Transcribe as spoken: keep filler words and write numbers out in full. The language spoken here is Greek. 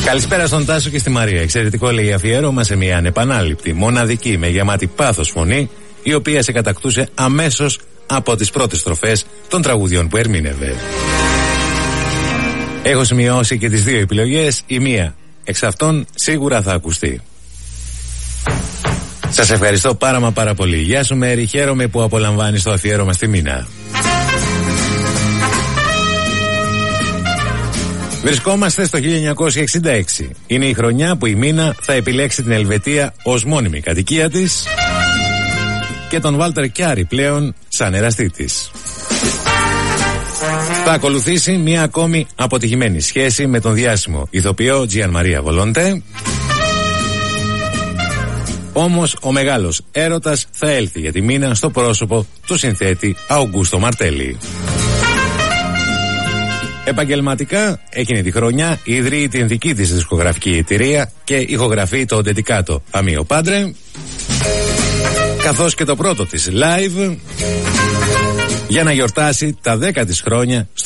Καλησπέρα στον Τάσο και στη Μαρία. Εξαιρετικό, λέει, αφιέρωμα σε μια ανεπανάληπτη, μοναδική, με γεμάτη πάθος φωνή, η οποία σε κατακτούσε αμέσως από τις πρώτες στροφές των τραγουδιών που ερμήνευε. Έχω σημειώσει και τις δύο επιλογές. Η μία εξ αυτών σίγουρα θα ακουστεί. Σας ευχαριστώ πάρα μα πάρα πολύ. Γεια σου Μέρη, χαίρομαι που απολαμβάνεις το αφιέρωμα στη Μίνα. Βρισκόμαστε στο χίλια εννιακόσια εξήντα έξι. Είναι η χρονιά που η Μίνα θα επιλέξει την Ελβετία ως μόνιμη κατοικία της και τον Βάλτερ Κιάρη πλέον σαν εραστή της. Θα ακολουθήσει μια ακόμη αποτυχημένη σχέση με τον διάσημο ηθοποιό Τζιαν Μαρία Βολόντε. Όμως ο μεγάλος έρωτας θα έλθει για τη Μίνα στο πρόσωπο του συνθέτη Αουγκούστο Μαρτέλη. Επαγγελματικά εκείνη τη χρονιά ιδρύει την δική της δισκογραφική εταιρεία και ηχογραφεί το ντεντικάτο Αμίο Πάντρε, καθώς και το πρώτο της live για να γιορτάσει τα δέκα της χρόνια